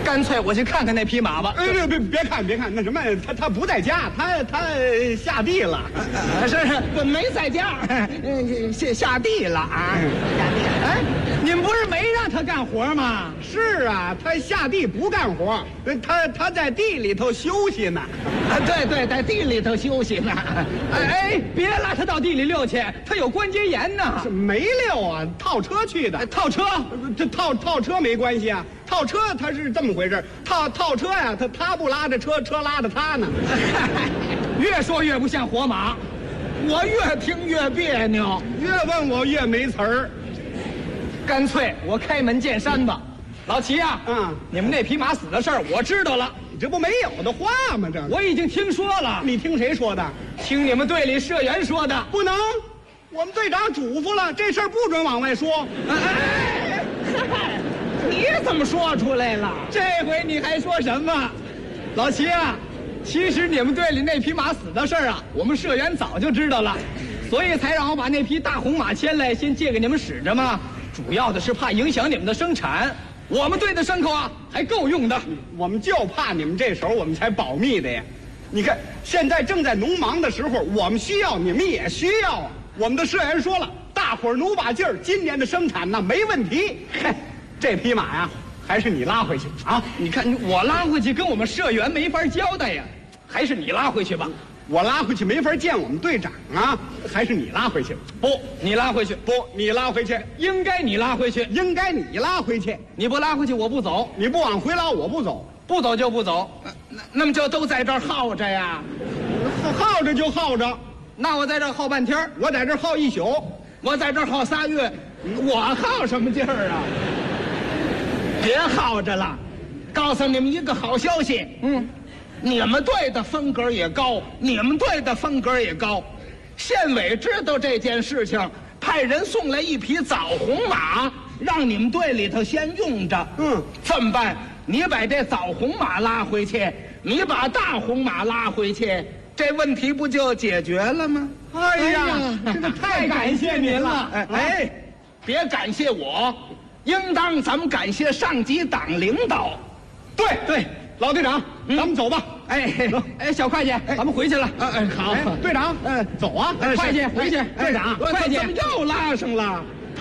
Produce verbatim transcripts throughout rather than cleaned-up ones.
干脆我去看看那匹马吧。 哎，别别别看别看，那什么，他他不在家，他他下地了。 啊、是是，我没在家，呃下下地了啊，下地了。哎，你们不是没让他干活吗？ 是啊，他下地不干活，他他在地里头休息呢。 啊，对对，在地里头休息呢。哎哎，别拉他到地里溜去，他有关节炎呢。 没溜啊，套车去的。 套车， 这套套车没关系啊。套车他是这么回事，套套车呀，他他不拉着车，车拉着他呢。 越说越不像活马，我越听越别扭， 越问我越没词儿。 干脆我开门见山吧。老齐呀、啊， 嗯， 你们那匹马死的事儿我知道了， 这不没有的话吗？这我已经听说了。 你听谁说的？ 听你们队里社员说的。 不能，我们队长嘱咐了，这事儿不准往外说。 哎，你怎么说出来了？这回你还说什么？老齐啊，其实你们队里那匹马死的事儿啊，我们社员早就知道了，所以才让我把那匹大红马牵来，先借给你们使着嘛。主要的是怕影响你们的生产。我们队的牲口啊，还够用的。 我们就怕你们这时候，我们才保密的呀。你看，现在正在农忙的时候，我们需要，你们也需要啊。我们的社员说了，大伙儿努把劲儿，今年的生产那没问题。嘿，这匹马呀，还是你拉回去啊！ 你看，我拉回去跟我们社员没法交代呀，还是你拉回去吧。 我拉回去没法见我们队长啊，还是你拉回去。 不，你拉回去。 不，你拉回去。 应该你拉回去。 应该你拉回去。 你不拉回去，我不走。 你不往回拉，我不走。 不走就不走。那那么就都在这儿耗着呀？ 耗着就耗着。 那我在这儿耗半天， 我在这儿耗一宿， 我在这儿耗仨月，我耗什么劲儿啊？别耗着了，告诉你们一个好消息，嗯，你们队的风格也高，你们队的风格也高。县委知道这件事情，派人送来一匹枣红马，让你们队里头先用着。 嗯， 这么办？你把这枣红马拉回去，你把大红马拉回去，这问题不就解决了吗？ 哎呀，这个太感谢您了！ 哎哎，别感谢我，应当咱们感谢上级党领导。 对对，老队长， 嗯、 咱们走吧。 哎哎，小会计，咱们回去了。 哎哎，好，队长，嗯，走啊， 会计回去。 队长， 会计怎么又拉上了？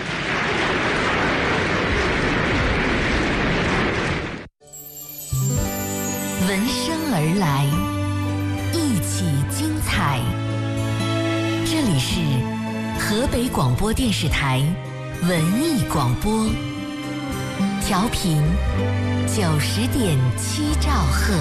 闻声而来，一起精彩。这里是河北广播电视台文艺广播，调频九十点七兆赫。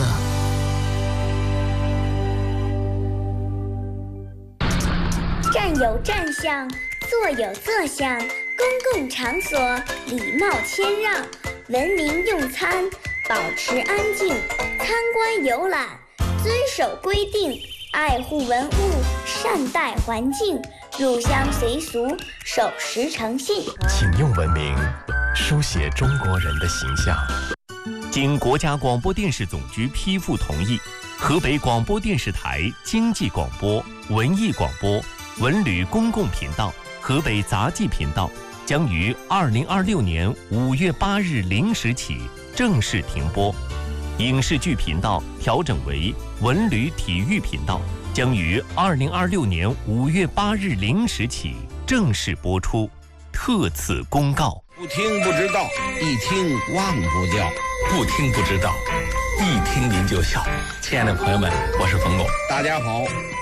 站有站相，坐有坐相，公共场所礼貌谦让，文明用餐，保持安静，参观游览，遵守规定，爱护文物，善待环境，入乡随俗，守时诚信。 请用文明书写中国人的形象。经国家广播电视总局批复同意，河北广播电视台经济广播、文艺广播、文旅公共频道、河北杂技频道将于二零二六年五月八日零时起正式停播。影视剧频道调整为文旅体育频道，将于二零二六年五月八日零时起正式播出。特此公告。 不听不知道，一听忘不掉。不听不知道，一听您就笑。亲爱的朋友们，我是冯巩，大家好。